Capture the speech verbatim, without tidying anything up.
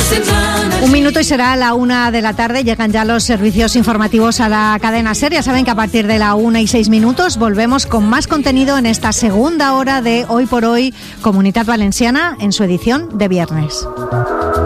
Un minuto y será la una de la tarde. Llegan ya los servicios informativos a la cadena SER. Ya saben que a partir de la una y seis minutos volvemos con más contenido en esta segunda hora de Hoy por Hoy, Comunitat Valenciana, en su edición de viernes.